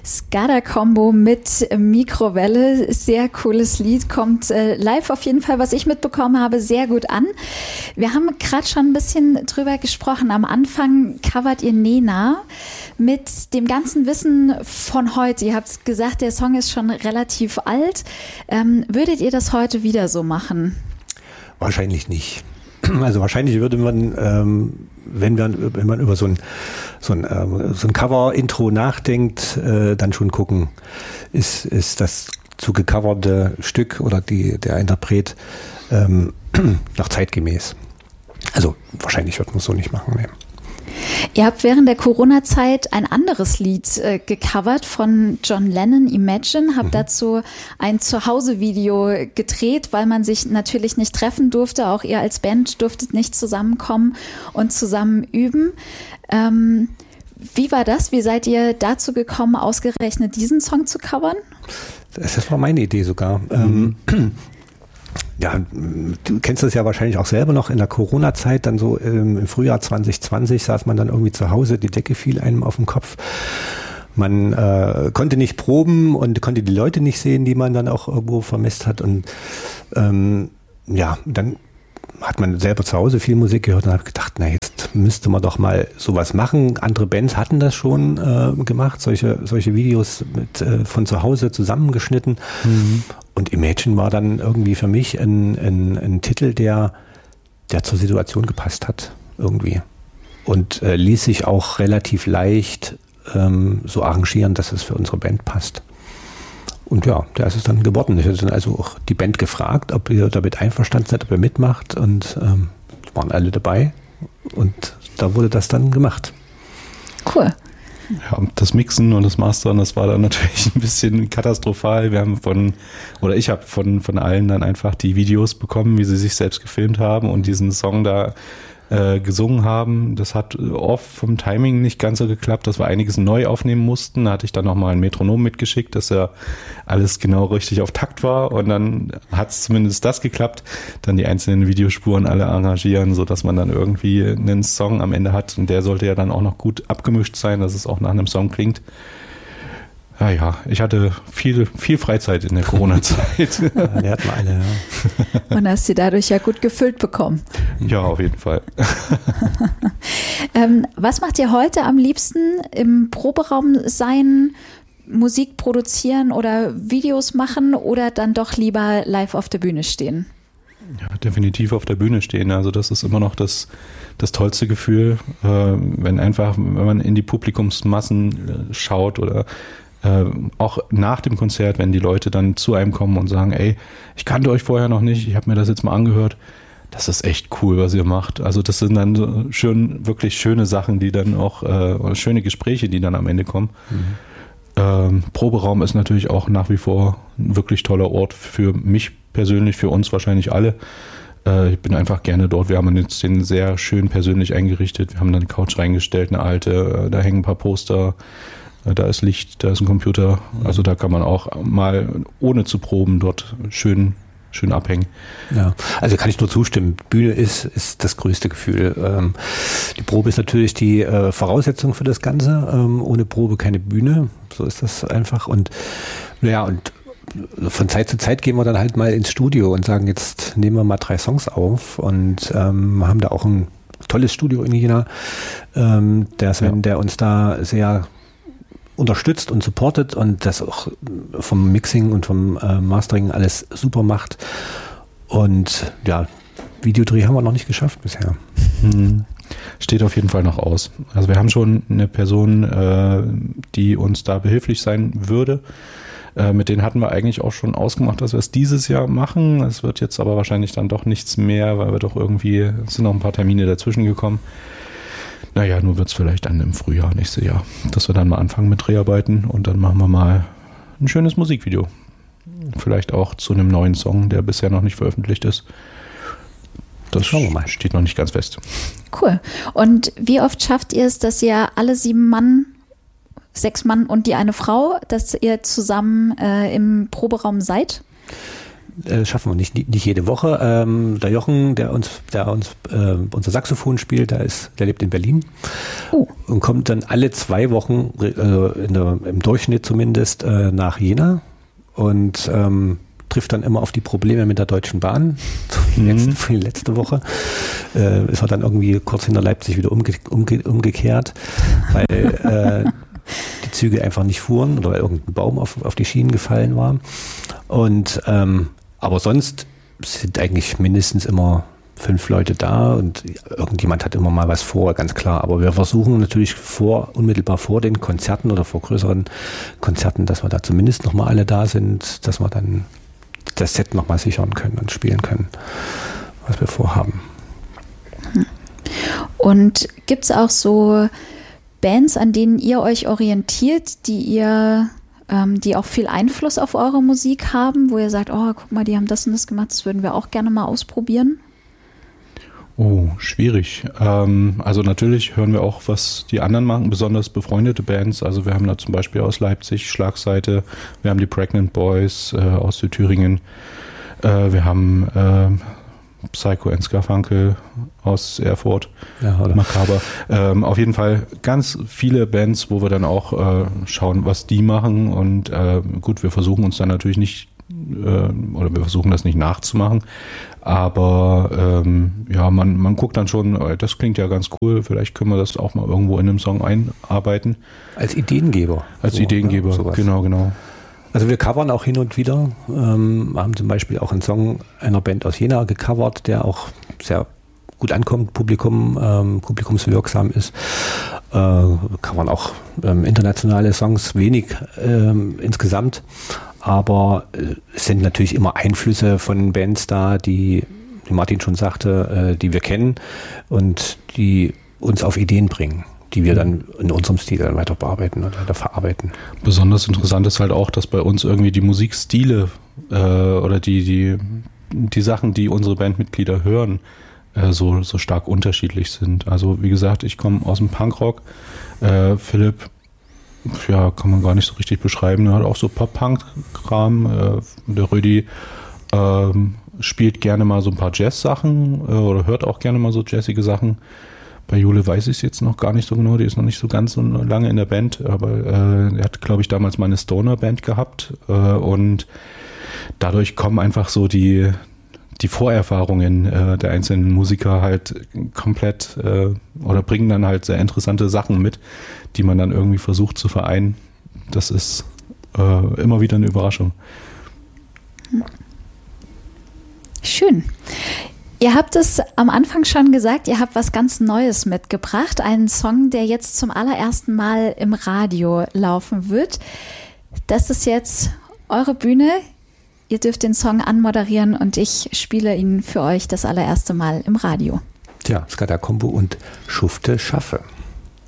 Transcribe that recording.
Skada-Kombo mit Mikrowelle, sehr cooles Lied, kommt live auf jeden Fall, was ich mitbekommen habe, sehr gut an. Wir haben gerade schon ein bisschen drüber gesprochen. Am Anfang covert ihr Nena mit dem ganzen Wissen von heute. Ihr habt gesagt, der Song ist schon relativ alt. Würdet ihr das heute wieder so machen? Wahrscheinlich nicht. Also wahrscheinlich würde man, wenn man über so ein Cover-Intro nachdenkt, dann schon gucken, ist das zu gecoverte Stück oder der Interpret noch zeitgemäß. Also wahrscheinlich wird man es so nicht machen. Nee. Ihr habt während der Corona-Zeit ein anderes Lied gecovert von John Lennon, Imagine, habt dazu ein Zuhause-Video gedreht, weil man sich natürlich nicht treffen durfte. Auch ihr als Band durftet nicht zusammenkommen und zusammen üben. Wie war das? Wie seid ihr dazu gekommen, ausgerechnet diesen Song zu covern? Das war meine Idee sogar. Ja, du kennst das ja wahrscheinlich auch selber noch in der Corona-Zeit, dann so im Frühjahr 2020 saß man dann irgendwie zu Hause, die Decke fiel einem auf den Kopf. Man konnte nicht proben und konnte die Leute nicht sehen, die man dann auch irgendwo vermisst hat. Und ja, dann hat man selber zu Hause viel Musik gehört und habe gedacht, na jetzt müsste man doch mal sowas machen. Andere Bands hatten das schon gemacht, solche Videos von zu Hause zusammengeschnitten. Und Imagine war dann irgendwie für mich ein Titel, der zur Situation gepasst hat irgendwie. Und ließ sich auch relativ leicht so arrangieren, dass es für unsere Band passt. Und ja, da ist es dann geworden. Ich hatte dann also auch die Band gefragt, ob ihr damit einverstanden seid, ob ihr mitmacht. Und waren alle dabei. Und da wurde das dann gemacht. Cool. Ja, das Mixen und das Mastern, das war dann natürlich ein bisschen katastrophal. Ich habe von allen dann einfach die Videos bekommen, wie sie sich selbst gefilmt haben und diesen Song da gesungen haben. Das hat oft vom Timing nicht ganz so geklappt, dass wir einiges neu aufnehmen mussten. Da hatte ich dann nochmal ein Metronom mitgeschickt, dass ja alles genau richtig auf Takt war und dann hat es zumindest das geklappt. Dann die einzelnen Videospuren alle arrangieren, sodass man dann irgendwie einen Song am Ende hat und der sollte ja dann auch noch gut abgemischt sein, dass es auch nach einem Song klingt. Ja, ich hatte viel Freizeit in der Corona-Zeit. Ja, die hatten wir alle, ja. Und hast sie dadurch ja gut gefüllt bekommen. Ja, auf jeden Fall. Was macht ihr heute am liebsten? Im Proberaum sein, Musik produzieren oder Videos machen oder dann doch lieber live auf der Bühne stehen? Ja, definitiv auf der Bühne stehen. Also das ist immer noch das tollste Gefühl, wenn man in die Publikumsmassen schaut oder auch nach dem Konzert, wenn die Leute dann zu einem kommen und sagen, ey, ich kannte euch vorher noch nicht, ich habe mir das jetzt mal angehört. Das ist echt cool, was ihr macht. Also das sind dann so wirklich schöne Sachen, die dann auch, oder schöne Gespräche, die dann am Ende kommen. Proberaum ist natürlich auch nach wie vor ein wirklich toller Ort für mich persönlich, für uns wahrscheinlich alle. Ich bin einfach gerne dort. Wir haben jetzt den sehr schön persönlich eingerichtet. Wir haben dann eine Couch reingestellt, eine alte, da hängen ein paar Poster. Da ist Licht, da ist ein Computer. Also da kann man auch mal ohne zu proben dort schön abhängen. Ja, also kann ich nur zustimmen. Bühne ist das größte Gefühl. Die Probe ist natürlich die Voraussetzung für das Ganze. Ohne Probe keine Bühne. So ist das einfach. Und naja, und von Zeit zu Zeit gehen wir dann halt mal ins Studio und sagen, jetzt nehmen wir mal 3 Songs auf und haben da auch ein tolles Studio in Jena. Der Sven, der uns da sehr unterstützt und supportet und das auch vom Mixing und vom Mastering alles super macht. Und ja, Videodreh haben wir noch nicht geschafft bisher. Steht auf jeden Fall noch aus. Also wir haben schon eine Person, die uns da behilflich sein würde. Mit denen hatten wir eigentlich auch schon ausgemacht, dass wir es dieses Jahr machen. Es wird jetzt aber wahrscheinlich dann doch nichts mehr, weil es sind noch ein paar Termine dazwischen gekommen. Naja, nur wird es vielleicht dann im Frühjahr, nächstes Jahr, dass wir dann mal anfangen mit Dreharbeiten und dann machen wir mal ein schönes Musikvideo. Vielleicht auch zu einem neuen Song, der bisher noch nicht veröffentlicht ist. Das schauen wir mal. Steht noch nicht ganz fest. Cool. Und wie oft schafft ihr es, dass ihr alle 7 Mann, 6 Mann und die eine Frau, dass ihr zusammen im Proberaum seid? schaffen wir nicht jede Woche. Der Jochen, der uns unser Saxophon spielt, der lebt in Berlin und kommt dann alle 2 Wochen, im Durchschnitt zumindest, nach Jena und trifft dann immer auf die Probleme mit der Deutschen Bahn. Die letzte Woche ist er dann irgendwie kurz hinter Leipzig wieder umgekehrt, weil die Züge einfach nicht fuhren oder weil irgendein Baum auf die Schienen gefallen war. Und aber sonst sind eigentlich mindestens immer 5 Leute da und irgendjemand hat immer mal was vor, ganz klar. Aber wir versuchen natürlich unmittelbar vor den Konzerten oder vor größeren Konzerten, dass wir da zumindest noch mal alle da sind, dass wir dann das Set noch mal sichern können und spielen können, was wir vorhaben. Und gibt es auch so Bands, an denen ihr euch orientiert, die auch viel Einfluss auf eure Musik haben, wo ihr sagt, oh, guck mal, die haben das und das gemacht, das würden wir auch gerne mal ausprobieren? Oh, schwierig. Also natürlich hören wir auch, was die anderen machen, besonders befreundete Bands. Also wir haben da zum Beispiel aus Leipzig Schlagseite, wir haben die Pregnant Boys aus Südthüringen, wir haben Psycho and Scarfunkel aus Erfurt, Makaber. Auf jeden Fall ganz viele Bands, wo wir dann auch schauen, was die machen und gut, wir versuchen uns dann natürlich nicht oder wir versuchen das nicht nachzumachen, aber man guckt dann schon, das klingt ja ganz cool, vielleicht können wir das auch mal irgendwo in einem Song einarbeiten. Als Ideengeber. Ideengeber, ja, genau. Also wir covern auch hin und wieder, haben zum Beispiel auch einen Song einer Band aus Jena gecovert, der auch sehr gut ankommt, publikumswirksam ist. Covern auch internationale Songs, wenig insgesamt, aber es sind natürlich immer Einflüsse von Bands da, die Martin schon sagte, die wir kennen und die uns auf Ideen bringen, die wir dann in unserem Stil dann weiter bearbeiten und weiter verarbeiten. Besonders interessant ist halt auch, dass bei uns irgendwie die Musikstile oder die Sachen, die unsere Bandmitglieder hören, so stark unterschiedlich sind. Also wie gesagt, ich komme aus dem Punkrock. Philipp, ja, kann man gar nicht so richtig beschreiben. Er hat auch so Pop-Punk-Kram. Der Rödi spielt gerne mal so ein paar Jazz-Sachen oder hört auch gerne mal so jazzige Sachen. Bei Jule weiß ich es jetzt noch gar nicht so genau, die ist noch nicht so ganz so lange in der Band, aber er hat, glaube ich, damals mal eine Stoner-Band gehabt und dadurch kommen einfach so die Vorerfahrungen der einzelnen Musiker halt komplett oder bringen dann halt sehr interessante Sachen mit, die man dann irgendwie versucht zu vereinen. Das ist immer wieder eine Überraschung. Schön. Ihr habt es am Anfang schon gesagt, ihr habt was ganz Neues mitgebracht, einen Song, der jetzt zum allerersten Mal im Radio laufen wird. Das ist jetzt eure Bühne. Ihr dürft den Song anmoderieren und ich spiele ihn für euch das allererste Mal im Radio. Tja, Skada Combo und Schufte schaffe.